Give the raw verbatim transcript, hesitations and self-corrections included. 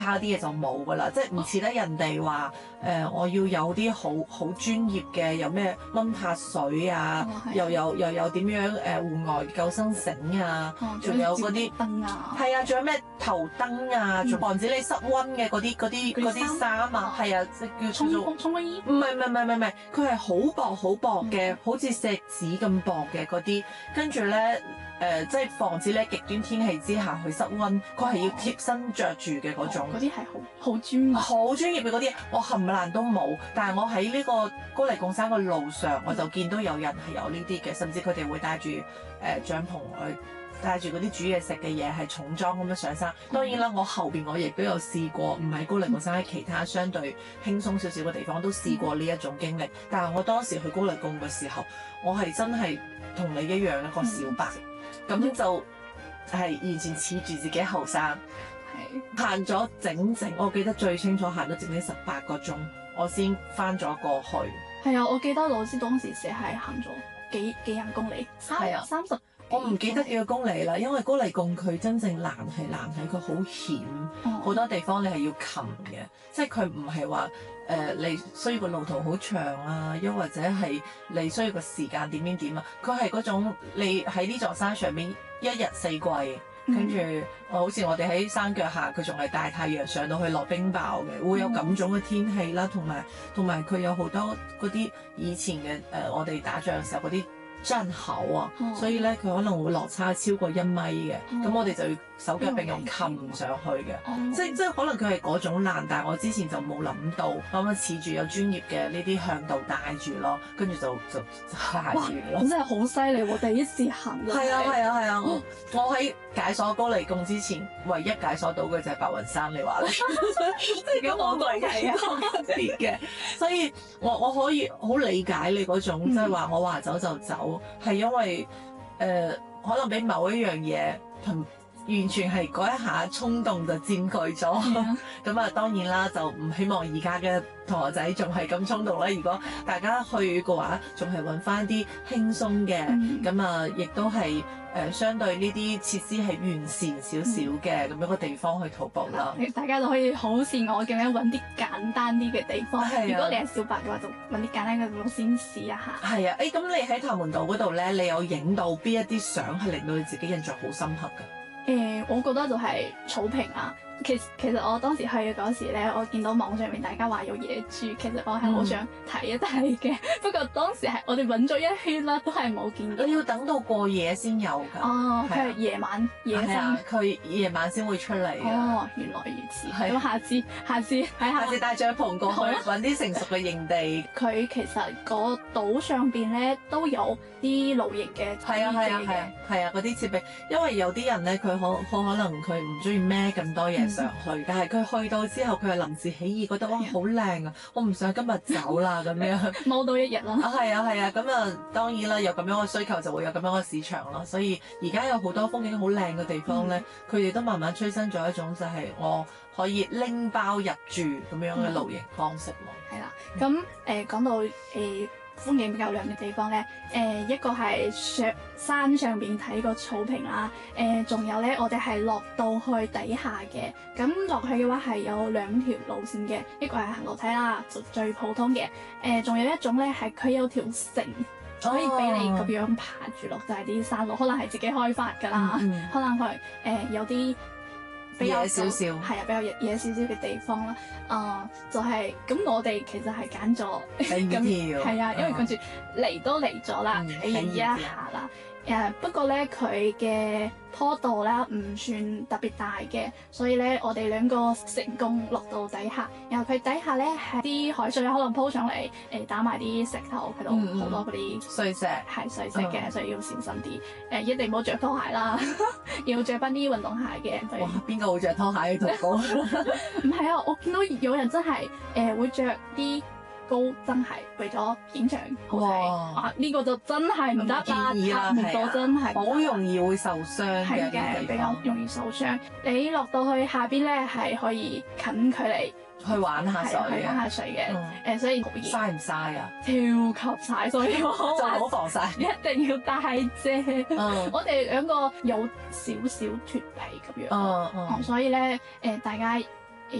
他啲嘢就冇噶啦，即係唔似得人哋話誒，我要有啲好好專業嘅，有咩溫拍水啊， 哦、 又有又有點樣誒戶外救生繩啊，仲、哦、有嗰啲燈啊， 係啊，仲有咩頭燈啊，仲、嗯、防止你室溫嘅嗰啲嗰啲嗰啲衫啊，係啊，即叫做沖沖沖衣。 唔係唔係唔係唔係，佢係好薄好薄嘅，嗯、好似錫紙咁薄嘅嗰啲，跟住咧。誒、呃，即係防止咧極端天氣之下去室溫，佢係要貼身着住嘅嗰種。 嗰啲係好好專業， 好專業嘅嗰啲，我冚唪唥都冇。但係我喺呢個高黎貢山嘅路上，我就見到有人係有呢啲嘅，甚至佢哋會帶住誒、呃、帳篷去帶住嗰啲煮嘢食嘅嘢，係重裝咁樣上山。當然啦，我後邊我亦都有試過，唔係高黎貢山，喺其他相對輕鬆少少嘅地方都試過呢一種經歷。但係我當時去高黎貢嘅時候，我係真係同你一樣一個小白。嗯咁就係完全恃住自己後生，行咗整整，我記得最清楚行咗整整十八個鐘，我先翻咗過去。 係啊，我記得老師當時寫係行咗幾幾廿公里，三啊三十。 我唔記得幾個公里啦，因為高黎貢佢真正難係難喺佢好險，好、哦、多地方你係要擒嘅，即係佢唔係話誒你需要個路途好長啊，又或者係你需要個時間點點點啊，佢係嗰種你喺呢座山上面一日四季，跟住我好似我哋喺山腳下，佢仲係大太陽上到去落冰雹嘅，會有咁種嘅天氣啦，同埋同埋佢有好多嗰啲以前嘅誒、呃、我哋打仗嘅時候嗰啲真厚啊，哦、所以咧佢可能會落差超過一米嘅，咁、哦、我哋就要手腳並用擒上去嘅、哦，即即可能佢係嗰種難，但係我之前就冇諗到，咁樣恃住有專業嘅呢啲向導帶住咯，跟住就就行完咯。 咁真係好犀利喎！第一次行嘅。 係啊係啊係啊！我喺解鎖高黎貢之前，唯一解鎖到嘅就係白雲山，你話咧？即係咁我唯一一個特別嘅，所以我我可以好理解你嗰種，即係話我話走就走，係因為誒、呃、可能俾某一樣嘢同。完全係嗰一下衝動就佔據咗，咁啊當然啦，就唔希望而家嘅同學仔仲係咁衝動啦。如果大家去嘅話，仲係揾翻啲輕鬆嘅，咁啊亦都係誒相對呢啲設施係完善少少嘅咁樣嘅地方去徒步啦。 大家就可以好似我咁樣揾啲簡單啲嘅地方。如果你係小白嘅話，就揾啲簡單嘅路先試一下。係啊，誒咁你喺塔門島嗰度咧，你有影到邊一啲相係令到你自己印象好深刻㗎？ 誒、呃，我覺得就係草坪啊。其實其實我當時去嘅嗰時咧，我見到網上面大家話有野豬，其實我係好想睇一睇嘅。嗯、不過當時係我哋揾咗一圈啦，都係冇見到。你要等到過夜先有㗎。 哦，佢係夜晚夜生， 佢夜晚先會出嚟。 哦，原來如此。咁、啊、下次下次喺下次帶帳篷過去揾啲成熟嘅營地。 佢其實個島上邊咧都有啲露營嘅係啊係啊係啊係啊嗰啲設備，因為有啲人咧佢可可可能佢唔中意孭咁多嘢。上去，但係佢去到之後，佢係臨時起意，覺得哇好靚啊！我唔想今日走啦咁樣， 踎到一日啦。 啊係啊係啊，咁啊當然啦，有咁樣嘅需求就會有咁樣嘅市場咯。所以而家有好多風景好靚嘅地方咧，佢哋、嗯、都慢慢催生咗一種就係我可以拎包入住咁樣嘅露營方式咯。 係啦、嗯，咁誒、呃、講到誒。呃風景比較靚嘅地方咧，誒、呃、一個係上山上邊睇個草坪啦，誒、呃、仲有咧我哋係落到去底下嘅，咁落去嘅話係有兩條路線嘅，一個係行樓梯啦，就最普通嘅，誒、呃、仲有一種咧係佢有條繩可以俾你咁樣爬住落，就係啲山路，可能係自己開發㗎啦，嗯、可能佢誒、呃、有啲。 野少少， 係啊，比較野野少少嘅地方啦。啊、呃，就係、是、咁，我哋其實係揀咗咁，係啊，因為跟住嚟都嚟咗啦，體驗一下啦。誒、uh, 不過咧，佢嘅坡度咧唔算特別大嘅，所以咧我哋兩個成功落到底下。然後佢底下咧係啲海水可能鋪上嚟，誒、呃、打埋啲石頭喺度，好、嗯、多嗰啲碎石，係碎石嘅，嗯、所以要小心啲。誒、呃、一定唔好着拖鞋啦，要着翻啲運動鞋嘅。 哇！邊個會着拖鞋去徒步？ 唔係啊，我見到有人真係誒、呃、會着啲。高真係為咗影相好睇啊！呢、這個就真係唔得啦，拍唔到真係好容易會受傷嘅， 嘅比較容易受傷。你落到去下邊咧，係可以近距離去玩下水去玩下水嘅。誒、嗯呃，所以曬唔曬啊？ 超級曬，所以我就好防曬， 一定要帶遮。 嗯、 我哋兩個有少少脫皮咁樣， 嗯嗯、 所以咧誒、呃，大家。